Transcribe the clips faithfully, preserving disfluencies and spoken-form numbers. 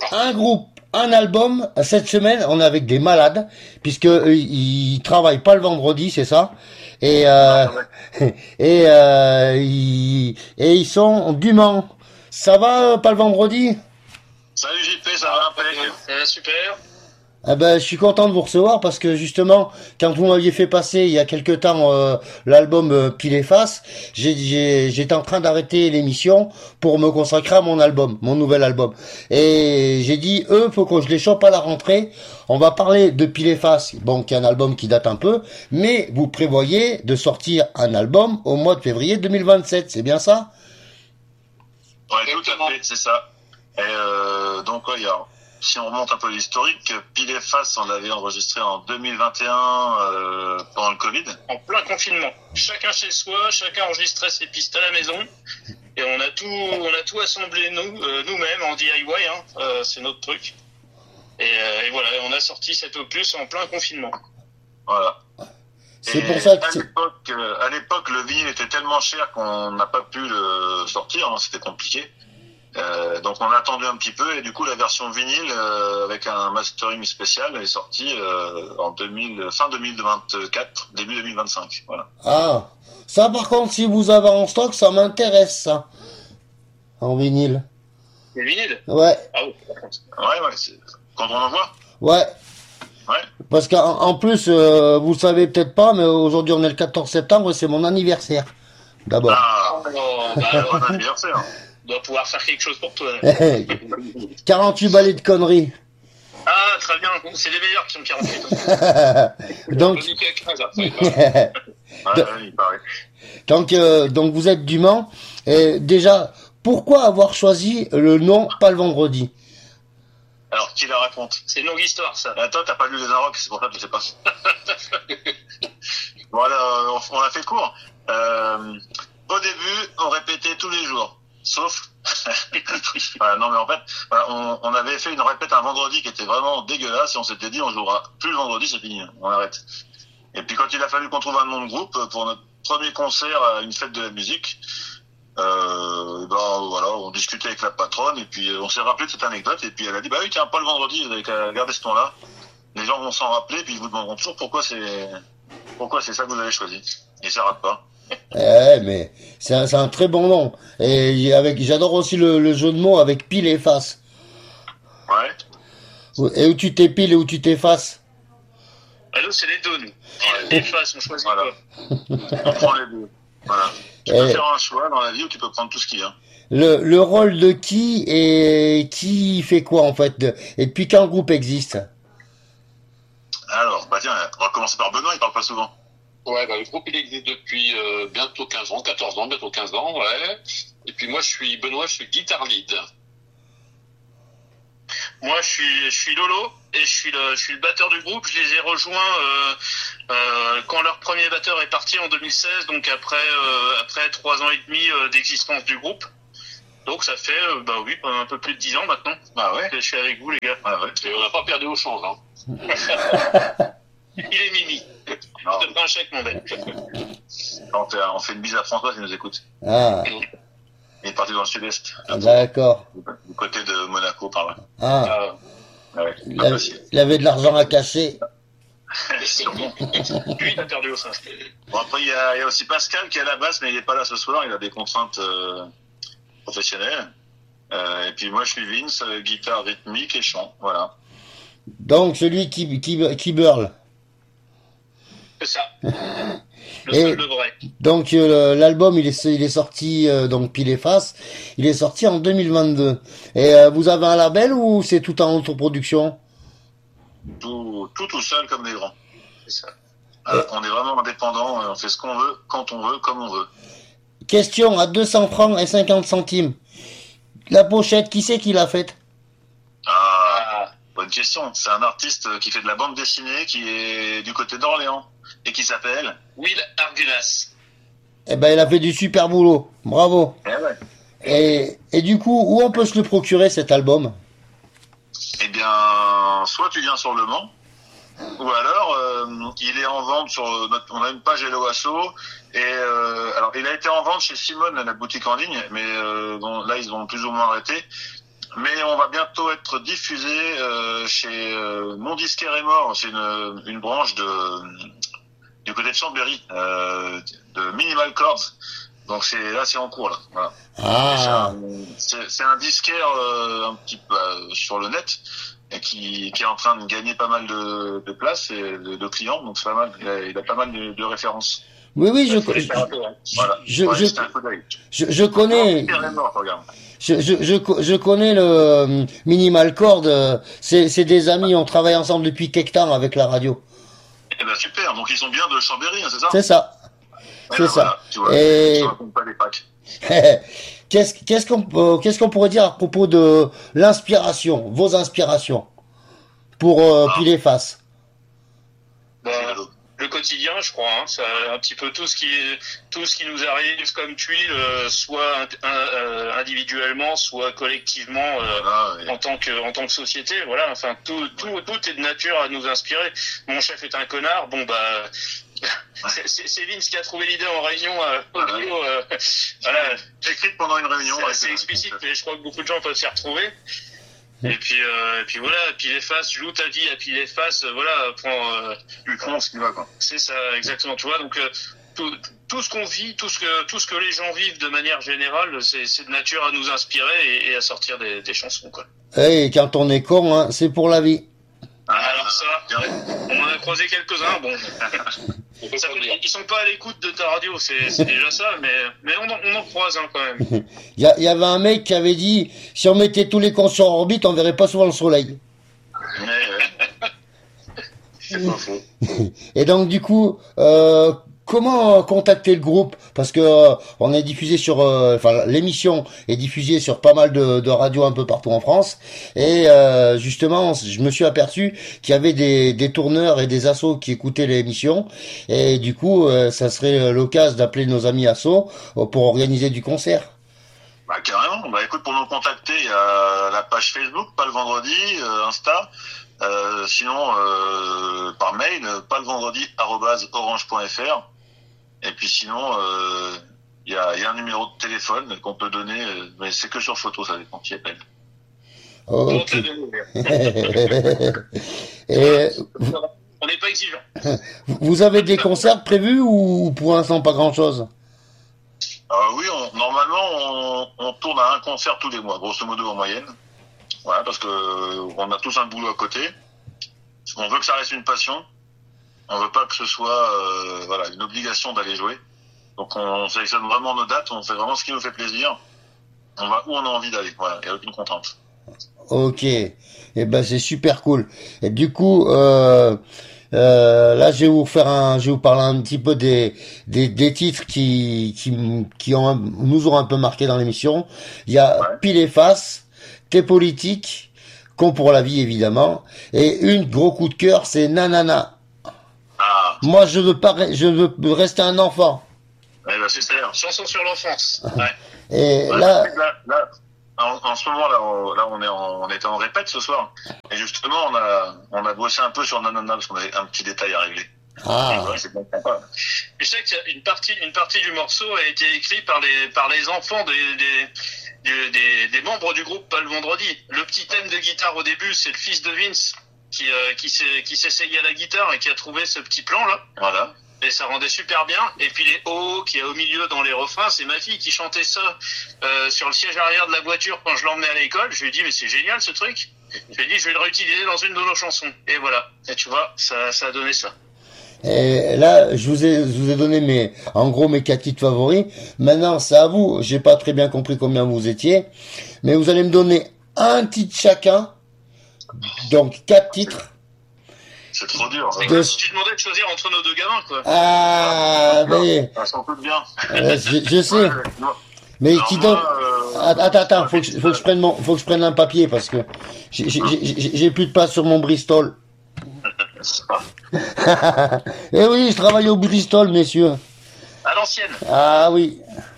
un groupe, un album. Cette semaine, on est avec des malades, puisque euh, ils travaillent pas le vendredi, c'est ça. Et euh, et euh, ils, et ils sont du Mans. Ça va, euh, pas le vendredi? Salut J P, ça va impec. Ouais, super. Ah ben, je suis content de vous recevoir parce que justement, quand vous m'aviez fait passer il y a quelque temps euh, l'album euh, Pile et Face, j'ai, j'ai, j'étais en train d'arrêter l'émission pour me consacrer à mon album, mon nouvel album. Et j'ai dit, eux, faut que je les chope à la rentrée. On va parler de Pile et Face, bon, qui est un album qui date un peu, mais vous prévoyez de sortir un album au mois de février deux mille vingt-sept, c'est bien ça? Ouais, tout à fait, c'est ça. Et euh, donc, ouais, il y a... Si on remonte un peu l'historique, Pile et Face, on l'avait enregistré en deux mille vingt et un euh, pendant le Covid. En plein confinement. Chacun chez soi, chacun enregistrait ses pistes à la maison. Et on a tout, on a tout assemblé nous, euh, nous-mêmes en D I Y, hein. Euh, c'est notre truc. Et, euh, et voilà, on a sorti cet opus en plein confinement. Voilà. C'est Et pour ça que à c'est... l'époque, euh, à l'époque, le vinyle était tellement cher qu'on n'a pas pu le sortir, hein, c'était compliqué. Euh, donc on a attendu un petit peu et du coup la version vinyle euh, avec un mastering spécial est sortie euh, en deux mille, fin deux mille vingt-quatre, début deux mille vingt-cinq. Voilà. Ah, ça par contre, si vous avez en stock, ça m'intéresse, ça. En vinyle. Le vinyle? Ouais, Ah oui. Ouais, ouais, c'est... quand on en voit. ouais. Ouais. Parce qu'en en plus, euh, vous le savez peut-être pas, mais aujourd'hui on est le quatorze septembre et c'est mon anniversaire. D'abord. Ah, Oh, bah, bon anniversaire. on doit pouvoir faire quelque chose pour toi. quarante-huit balais de conneries. Ah, très bien. C'est les meilleurs qui sont quarante-huit. donc, Je dis à quinze après. Ouais, ouais, il paraît. donc, euh, donc vous êtes du Mans. Et déjà, pourquoi avoir choisi le nom Pas le vendredi? Alors, qui la raconte? C'est une longue histoire, ça. Attends, t'as pas lu les Arocs, c'est pour ça que je sais pas. Voilà, on, on a fait court. Euh, au début, on répétait tous les jours. Sauf, voilà, non mais en fait, voilà, on, on avait fait une répète un vendredi qui était vraiment dégueulasse et on s'était dit on jouera plus le vendredi, c'est fini, on arrête. Et puis quand il a fallu qu'on trouve un nom de groupe pour notre premier concert à une fête de la musique, euh, ben voilà, on discutait avec la patronne et puis on s'est rappelé de cette anecdote et puis elle a dit bah oui tiens pas le vendredi, vous avez qu'à garder ce nom-là. Les gens vont s'en rappeler puis ils vous demanderont toujours pourquoi c'est pourquoi c'est ça que vous avez choisi. Et ça rate pas. Eh, mais c'est un, c'est un très bon nom. Et avec, j'adore aussi le, le jeu de mots avec pile et face. Ouais. Et où tu t'épiles et où tu t'effaces. Ah nous, c'est les deux, nous. Pile, des faces, on choisit Voilà. quoi. On prend les deux. Voilà. Tu Et- peux faire un choix dans la vie où tu peux prendre tout ce qu'il y a. Le, le rôle de qui et qui fait quoi en fait de- et depuis quand le groupe existe? Alors, bah tiens, on va commencer par Benoît, il parle pas souvent. Ouais, bah, le groupe il existe depuis euh, bientôt quinze ans, quatorze ans, bientôt quinze ans, ouais. Et puis moi je suis Benoît, je suis guitar lead. Moi, je suis, je suis Lolo et je suis le, je suis le batteur du groupe. Je les ai rejoints euh, euh, quand leur premier batteur est parti en deux mille seize, donc après euh, après trois ans et demi euh, d'existence du groupe. Donc ça fait euh, bah oui un peu plus de dix ans maintenant. Ah ouais. Que je suis avec vous les gars. Ah ouais. Et on n'a pas perdu au change, hein. Il est Mimi. Non. Je te prends un chèque mon bel. On fait, on fait une bise à François qui nous écoute. Ah, Il est parti dans le sud-est, d'accord. du côté de Monaco par là. Ah, Euh, Ah ouais. il Pas avait, facile. il avait de l'argent à cacher. Sûrement. lui il a perdu au sein. Bon après il y, a, il y a aussi Pascal qui est à la basse mais il n'est pas là ce soir, il a des contraintes euh, professionnelles. Euh, et puis moi je suis Vince, euh, guitare rythmique et chant, voilà. Donc celui qui qui qui burle. C'est ça. Le Et- seul de vrai. Donc euh, l'album il est il est sorti euh, donc pile et face. Il est sorti en deux mille vingt-deux. Et euh, vous avez un label ou c'est tout en autoproduction? Tout, tout tout seul comme des grands. C'est ça. Euh, on est vraiment indépendant, on fait ce qu'on veut, quand on veut, comme on veut. Question à deux cents francs et cinquante centimes. La pochette, qui c'est qui l'a faite? Ah, Ah, bonne question. C'est un artiste qui fait de la bande dessinée, qui est du côté d'Orléans et qui s'appelle. Will Argulas. Eh ben, il a fait du super boulot. Bravo. Eh ouais. Et, et du coup, où on peut se le procurer cet album? Eh bien, soit tu viens sur Le Mans, ou alors euh, il est en vente sur notre. On a une page Hello Asso et euh, alors il a été en vente chez Simone, la boutique en ligne, mais euh, bon, là ils ont plus ou moins arrêté. mais on va bientôt être diffusé euh, chez euh, Mon Disquaire est mort. C'est une, une branche de du côté de Chambéry, euh, de Minimal Chords. Donc c'est là, c'est en cours là. Voilà. Ah. C'est un, c'est un disquaire euh, un petit peu euh, sur le net et qui, qui est en train de gagner pas mal de, de places et de, de clients. Donc c'est pas mal. Il a, il a pas mal de, de références. Oui, oui, je, je, je, voilà. je, ouais, je, je, je connais, mort, je, je, je, je connais le euh, Minimal Chord. Euh, c'est, c'est des amis, on travaille ensemble depuis quelques temps avec la radio. Eh ben super, donc ils sont bien de Chambéry, hein, c'est ça? C'est ça. Ouais, c'est ben, ça. Voilà, tu vois, et tu racontes pas les packs. qu'est-ce, qu'est-ce qu'on, euh, qu'est-ce qu'on pourrait dire à propos de l'inspiration, vos inspirations pour euh, ah. Pile et Face? Ben, le quotidien, je crois, hein, c'est un petit peu tout ce qui tout ce qui nous arrive comme tuile, euh, soit un, un, euh, individuellement, soit collectivement, euh, ah, oui. en tant que en tant que société. Voilà, enfin tout tout tout est de nature à nous inspirer. Mon chef est un connard. Bon bah. C'est, c'est, c'est Vince qui a trouvé l'idée en réunion euh, au voilà. bureau. Euh, voilà. Écrite pendant une réunion. C'est assez explicite, mais je crois que beaucoup de gens peuvent s'y retrouver. Et puis, euh, et puis voilà, Pile et Face, joue ta vie à Pile et Face, euh, voilà, prends, euh, tu prends ce qui va, quoi. C'est ça, exactement, tu vois, donc, euh, tout, tout ce qu'on vit, tout ce que, tout ce que les gens vivent de manière générale, c'est, c'est de nature à nous inspirer et, et à sortir des, des chansons, quoi. Et quand on est con, hein, c'est pour la vie. Ah, alors ça, on en a croisé quelques-uns, bon. Ça, ils sont pas à l'écoute de ta radio, c'est, c'est déjà ça, mais, mais on, en, on en croise, hein, quand même. Il y, y avait un mec qui avait dit, si on mettait tous les cons sur orbite, on verrait pas souvent le soleil. Mais, euh, c'est pas faux. Et donc, du coup, euh, comment contacter le groupe? Parce que euh, on est diffusé sur, euh, enfin, l'émission est diffusée sur pas mal de, de radios un peu partout en France. Et euh, justement, je me suis aperçu qu'il y avait des, des tourneurs et des assos qui écoutaient l'émission. Et du coup, euh, ça serait l'occasion d'appeler nos amis assos pour organiser du concert. Bah carrément. Bah écoute, pour nous contacter, il y a la page Facebook, pas le vendredi, euh, Insta. Euh, sinon, euh, par mail, pas le vendredi arobase orange point f r. Et puis sinon, il euh, y, a, y a un numéro de téléphone qu'on peut donner, euh, mais c'est que sur photo, ça dépend qui appelle. Ok. Et on n'est pas exigeant. Vous avez des concerts prévus ou pour l'instant pas grand-chose? euh, Oui, on, normalement, on, on tourne à un concert tous les mois, grosso modo en moyenne. Voilà, parce que euh, on a tous un boulot à côté. On veut que ça reste une passion. On veut pas que ce soit euh, voilà une obligation d'aller jouer. Donc on, on sélectionne vraiment nos dates, on fait vraiment ce qui nous fait plaisir. On va où on a envie d'aller, voilà, il n'y a aucune contrainte. Ok, et eh ben c'est super cool. Et du coup, euh, euh, là je vais vous faire un, je vais vous parler un petit peu des des, des titres qui qui qui ont nous ont un peu marqué dans l'émission. Il y a ouais. Pile et Face, T'es politique, Con pour la vie évidemment, et une gros coup de cœur, c'est Nanana. Ah. Moi, je veux pas, je veux rester un enfant. Eh ben, c'est ça. Chanson sur l'enfance. Ouais. Et ouais, là, là, là en, en ce moment, là, on, là, on est en, on était en répète ce soir. Et justement, on a, on a bossé un peu sur Nanana parce qu'on avait un petit détail à régler. Ah. Ouais, c'est bon, sympa. Je sais qu'il y a une partie, une partie du morceau a été écrite par les, par les enfants des, des, des, des membres du groupe Pas le vendredi. Le petit thème de guitare au début, c'est le fils de Vince. qui euh, qui s'est qui s'essayait à la guitare et qui a trouvé ce petit plan là. Voilà. Et ça rendait super bien. Et puis les O qui est au milieu dans les refrains, c'est ma fille qui chantait ça euh, sur le siège arrière de la voiture quand je l'emmenais à l'école. Je lui ai dit mais c'est génial ce truc. Je lui ai dit je vais le réutiliser dans une de nos chansons. Et voilà. Et tu vois, ça ça a donné ça. Et là, je vous ai, je vous ai donné mes, en gros mes quatre titres favoris. Maintenant, c'est à vous. J'ai pas très bien compris combien vous étiez, mais vous allez me donner un titre chacun. Donc quatre titres. C'est trop dur. C'est comme si tu demandais de choisir entre nos deux gamins, quoi. Ah, mais. Ça s'en peut bien. Euh, je, je sais. Ouais, mais alors qui moi, donne. euh... Attends, attends, faut que, je, faut que je prenne mon, faut que je prenne un papier parce que j'ai, j'ai, j'ai, j'ai plus de place sur mon Bristol. Eh oui, je travaille au Bristol, messieurs. À l'ancienne. Ah oui.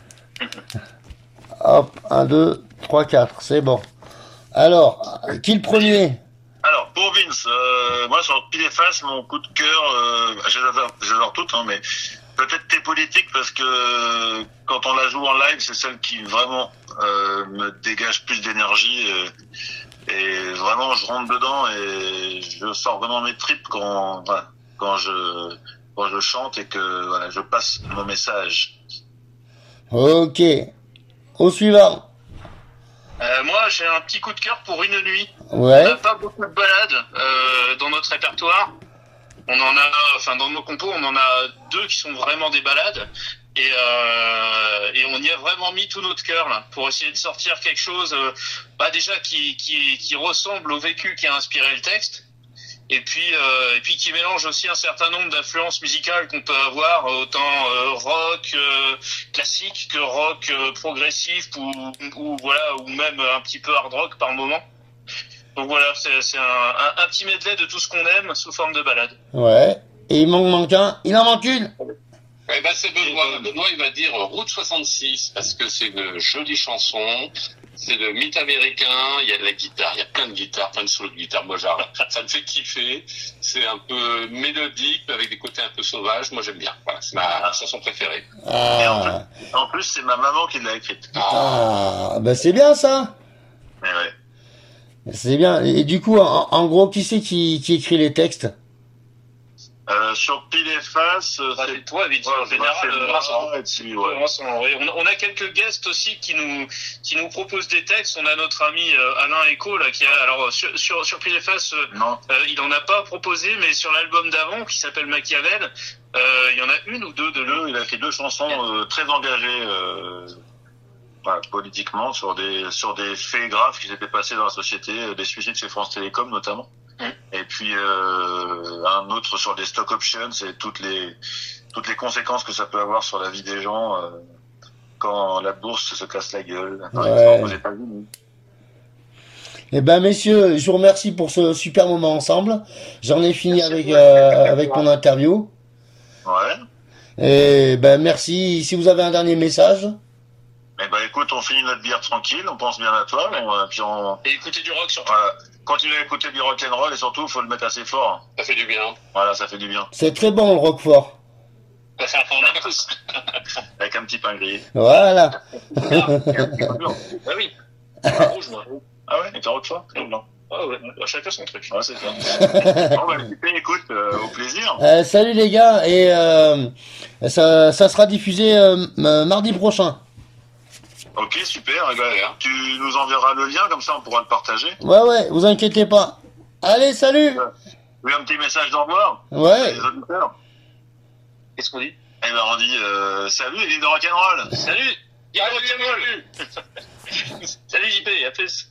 Hop, un, deux, trois, quatre, c'est bon. Alors, qui le premier? Alors, pour Vince, euh, moi sur Pile et Face, mon coup de cœur, euh, je les adore, je les adore toutes, hein, mais peut-être T'es politique parce que quand on la joue en live, c'est celle qui vraiment euh, me dégage plus d'énergie et, et vraiment je rentre dedans et je sors vraiment mes tripes quand voilà, quand je quand je chante et que voilà, je passe mon message. Ok. Au suivant. Euh, moi, j'ai un petit coup de cœur pour Une nuit. Ouais. On n'a pas beaucoup de balades euh, dans notre répertoire. On en a, enfin dans nos compos, on en a deux qui sont vraiment des balades. Et, euh, et on y a vraiment mis tout notre cœur là, pour essayer de sortir quelque chose, euh, bah déjà qui, qui, qui ressemble au vécu qui a inspiré le texte. Et puis, euh, et puis qui mélange aussi un certain nombre d'influences musicales qu'on peut avoir, autant euh, rock euh, classique que rock euh, progressif ou, ou voilà, ou même un petit peu hard rock par moment. Donc voilà, c'est, c'est un, un, un petit medley de tout ce qu'on aime sous forme de balade. Ouais. Et il manque, manque un. Il en manque une. Eh ben c'est Benoît. Benoît, il va dire Route soixante-six parce que c'est une jolie chanson. C'est le mythe américain, il y a de la guitare, il y a plein de guitares, plein de solos de guitare. Moi, genre, ça me fait kiffer. C'est un peu mélodique, mais avec des côtés un peu sauvages. Moi, j'aime bien. Voilà, c'est ma chanson préférée. Et en Ah. plus, en plus, c'est ma maman qui l'a écrite. Ah. Bah c'est bien ça. Mais ouais. C'est bien. Et du coup, en, en gros, qui c'est qui, qui écrit les textes? Euh, sur Pile et Face, euh, Bah, c'est c'est toi, vite, ouais, en général. c'est euh, Vincent, et puis, ouais. Vincent, oui. On, a- on a quelques guests aussi qui nous qui nous proposent des textes. On a notre ami euh, Alain Echo là qui a alors sur sur, sur Pile et Face, euh, Non. euh, il en a pas proposé, mais sur l'album d'avant qui s'appelle Machiavel, euh, il y en a une ou deux de lui. Deux, il a fait deux chansons euh, très engagées euh, voilà, politiquement sur des sur des faits graves qui s'étaient passés dans la société, euh, des suicides chez France Télécom notamment. Mm. Et puis euh, un autre sur les stock options et toutes les toutes les conséquences que ça peut avoir sur la vie des gens euh, quand la bourse se casse la gueule, par Ouais. exemple aux États-Unis. Eh ben messieurs, je vous remercie pour ce super moment ensemble. J'en ai fini avec euh, avec mon interview. Ouais. Et ben merci. Si vous avez un dernier message. Eh ben écoute, on finit notre bière tranquille, on pense bien à toi, on, euh, puis on Et écouter du rock surtout. voilà, continue à écouter du rock'n'roll et surtout faut le mettre assez fort. Ça fait du bien. Voilà, ça fait du bien. C'est très bon le Roquefort. On a tous. Avec un petit pain grillé. Voilà. Ah oui. Ah, rouge, moi. Ah ouais, et t'es roquefort? Non. Ah ouais. Bah, chacun son truc. Ouais, c'est ça. Bon bah écoutez, écoute, euh, au plaisir. Euh, salut les gars et euh, ça, ça sera diffusé euh, m- mardi prochain. Ok, super. Eh ben, tu nous enverras le lien, comme ça on pourra le partager. Ouais ouais, vous inquiétez pas. Allez, salut. Oui, un petit message d'au revoir. Ouais. Les auditeurs. Qu'est-ce qu'on dit? Eh ben on dit euh, salut les de rock'n'roll. Salut. Il y a un rock'n'roll. Salut J P, à plus.